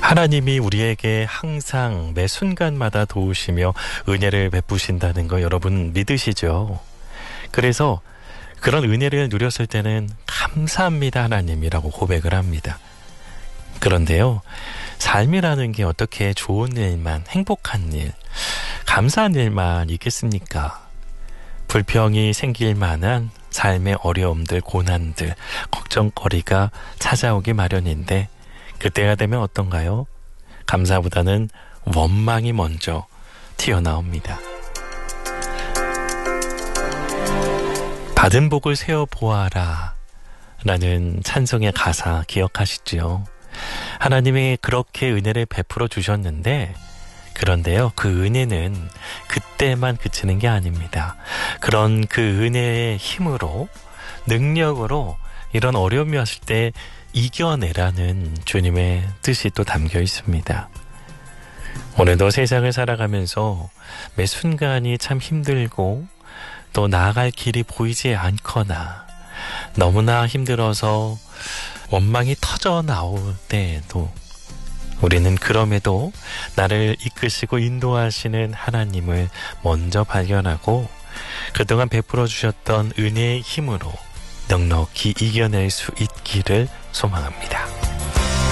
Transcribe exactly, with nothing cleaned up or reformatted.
하나님이 우리에게 항상 매 순간마다 도우시며 은혜를 베푸신다는 거 여러분 믿으시죠? 그래서 그런 은혜를 누렸을 때는 감사합니다 하나님이라고 고백을 합니다. 그런데요, 삶이라는 게 어떻게 좋은 일만, 행복한 일, 감사한 일만 있겠습니까? 불평이 생길 만한 삶의 어려움들, 고난들, 걱정거리가 찾아오기 마련인데 그때가 되면 어떤가요? 감사보다는 원망이 먼저 튀어나옵니다. 받은 복을 세어보아라 라는 찬송의 가사 기억하시죠? 하나님이 그렇게 은혜를 베풀어 주셨는데, 그런데요, 그 은혜는 그때만 그치는 게 아닙니다. 그런 그 은혜의 힘으로, 능력으로 이런 어려움이 왔을 때 이겨내라는 주님의 뜻이 또 담겨 있습니다. 오늘도 세상을 살아가면서 매 순간이 참 힘들고 또 나아갈 길이 보이지 않거나 너무나 힘들어서 원망이 터져 나올 때에도 우리는 그럼에도 나를 이끄시고 인도하시는 하나님을 먼저 발견하고 그동안 베풀어 주셨던 은혜의 힘으로 넉넉히 이겨낼 수 있기를 소망합니다.